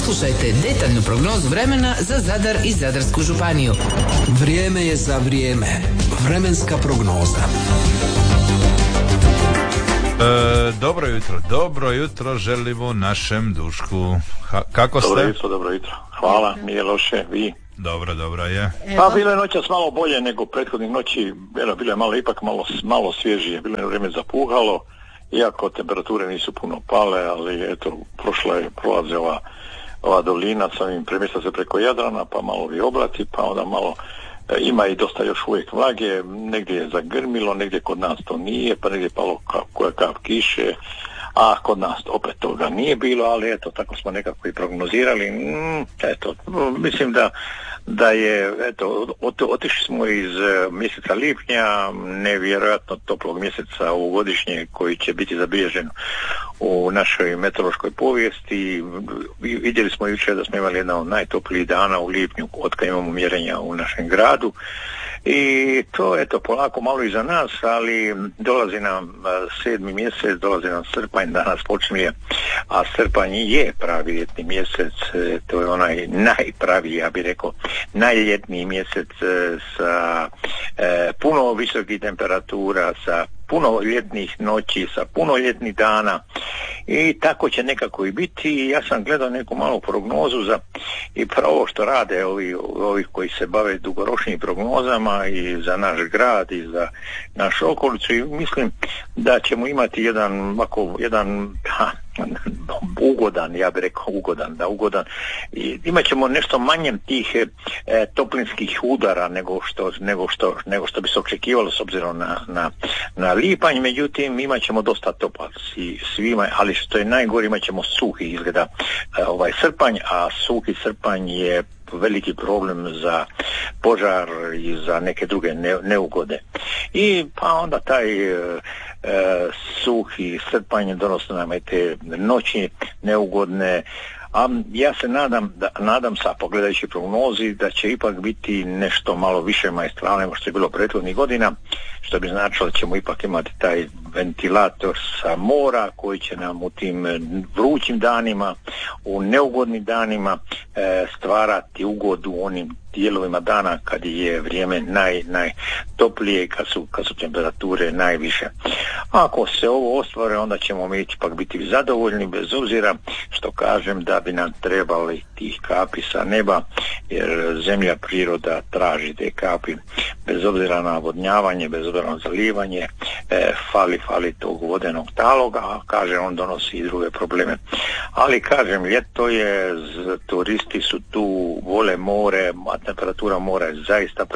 Poslušajte detaljnu prognozu vremena za Zadar i Zadarsku županiju. Vrijeme je za vrijeme. Vremenska prognoza. Dobro jutro želimo našem Dušku. Kako ste? Dobro jutro. Hvala, nije loše, vi? Dobro je. Pa bilo je noćas malo bolje nego prethodnih noći, bilo je malo svježije, bilo je vrijeme zapuhalo, iako temperature nisu puno pale, ali eto, prolaze ova dolina, premješta se preko Jadrana, pa malo ovi oblaci, pa onda malo ima i dosta još uvijek vlage, negdje je zagrmilo, negdje kod nas to nije, pa negdje palo koja kap kiše, a kod nas opet toga nije bilo, ali eto, tako smo nekako i prognozirali. Mislim da je, eto, otišli smo iz mjeseca lipnja, nevjerojatno toplog mjeseca ovogodišnje koji će biti zabilježen u našoj meteorološkoj povijesti. Vidjeli smo jučer da smo imali jedan od najtoplijih dana u lipnju od kad imamo mjerenja u našem gradu. I to, eto, polako malo iza nas, ali dolazi nam 7. mjesec, dolazi nam srpanj, danas počinje, a srpanj je pravi ljetni mjesec, to je onaj najpraviji, ja bih rekao, najljetniji mjesec sa puno visokih temperatura, sa puno ljetnih noći, sa puno ljetnih dana i tako će nekako i biti. Ja sam gledao neku malu prognozu i pravo što rade ovi koji se bave dugoročnim prognozama i za naš grad i za našu okolicu i mislim da ćemo imati jedan ugodan, ja bih rekao ugodan i imat ćemo nešto manje tih toplinskih udara nego što bi se očekivalo s obzirom na lipanj, međutim imat ćemo dosta toplac i svima, ali što je najgore imat ćemo suhi izgleda srpanj, a suhi srpanj je veliki problem za požar i za neke druge neugode. I pa onda taj suhi srpanj donosi nam i te noći neugodne, a ja se nadam sa pogledajući prognozi da će ipak biti nešto malo više maestralno nego što je bilo prethodnih godina, što bi značilo da ćemo ipak imati taj ventilator sa mora koji će nam u tim vrućim danima, u neugodnim danima stvarati ugodu u onim dijelovima dana kad je vrijeme najtoplije i kad su temperature najviše. Ako se ovo ostvare, onda ćemo mi ipak biti zadovoljni, bez obzira što kažem da bi nam trebali tih kapi sa neba, jer zemlja, priroda traži te kapi, bez obzira na vodnjavanje, bez obzira na zalivanje, fali tog vodenog taloga, a kažem, on donosi i druge probleme. Ali kažem, ljeto je, turisti su tu, vole more, a temperatura mora je zaista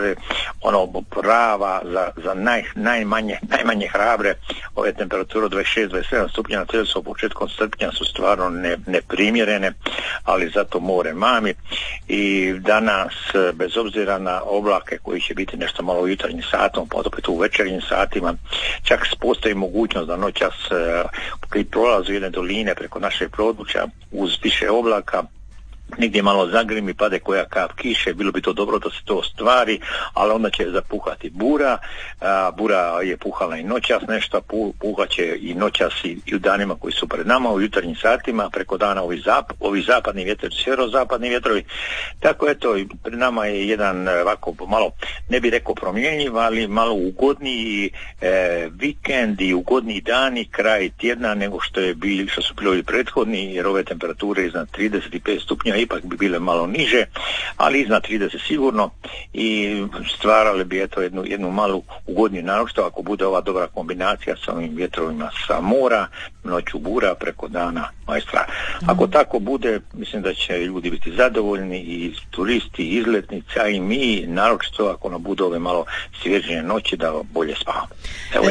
prava za najmanje hrabre. Ove temperature 26-27 stupnja na Celziju početkom srpnja su stvarno neprimjerene, ali zato more mami. I danas, bez obzira na oblake koji će biti nešto malo u jutarnjim satima, pa opet u večernjim satima, čak postoji mogućnost da noćas koji prolazu jedne doline preko našeg područja uz više oblaka, negdje malo zagrimi, pade koja kap kiše, bilo bi to dobro da se to ostvari, ali onda će zapuhati bura. Bura je puhala i noćas nešto, puhaće i noćas i u danima koji su pred nama, u jutarnjim satima, preko dana ovi zapadni vjetrovi, sjeverozapadni vjetrovi. Tako eto, pred nama je jedan ovako malo, ne bih rekao promjenjiv, ali malo ugodniji vikend i ugodniji dani, kraj tjedna nego što su bili prethodni, jer ove temperature iznad 35 stupnja ipak bi bile malo niže, ali iznad 30 sigurno i stvarale bi eto jednu malu ugodniju, naročito ako bude ova dobra kombinacija sa ovim vjetrovima sa mora, noću bura, preko dana majstra. Ako tako bude, mislim da će ljudi biti zadovoljni i turisti, izletnici, a i mi, naročito ako nam bude ove malo svježije noći da bolje spavamo. Evo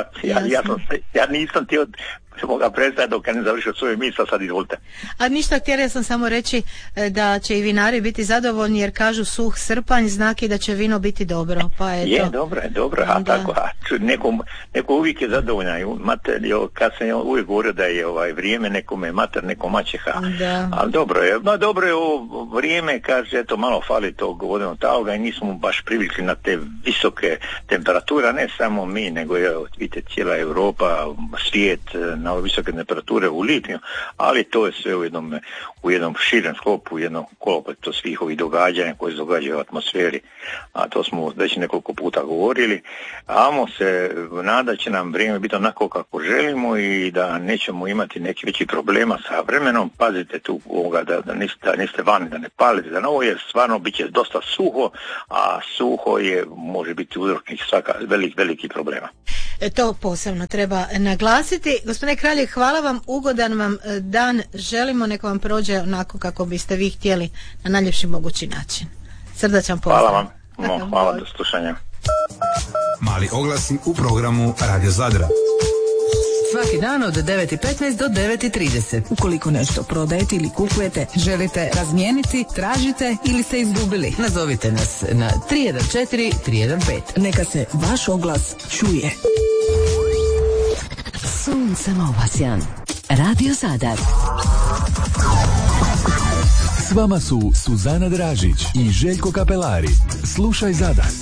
ja nisam htio moga predstaviti dok ja ne završio svoje misle, sad izvolite. A ništa, htjela sam samo reći da će i vinari biti zadovoljni jer kažu suh srpanj, znak je da će vino biti dobro. Pa je, dobro, a tako, neko uvijek je zadovoljan, kad sam uvijek govorio da je vrijeme nekome mater, nekom maćeha, ali dobro je ovo vrijeme, kaže, eto, malo fali tog vodenog taloga i nismo baš privikli na te visoke temperature, ne samo mi, nego vidite cijela Europa, svijet, na ove visoke temperature u lipnju, ali to je sve u jednom širem sklopu, u jednom kolopletu svih ovih događanja koji se događaju u atmosferi, a to smo već nekoliko puta govorili. Amo se nada će nam vrijeme biti onako kako želimo i da nećemo imati neki veći problema sa vremenom. Pazite tu ovoga da niste vani, da ne palite, da ovo jer stvarno bit će dosta suho, a suho može biti uzroknik svaka veliki problema. To posebno treba naglasiti. Gospodine Kralje, hvala vam, ugodan vam dan želimo, neka vam prođe onako kako biste vi htjeli, na najljepši mogući način. Srdačan pozdrav. Hvala vam, hvala, do slušanja. Mali oglasi u programu Radio Zadra. Svaki dan od 9:15 do 9:30. Ukoliko nešto prodajete ili kupujete, Želite razmijeniti, tražite ili ste izgubili, nazovite nas na 314 315. neka se vaš oglas čuje. Sunce Ovasjan, Radio Zadar. S vama su Suzana Dražić i Željko Kapelari. Slušaj Zadar.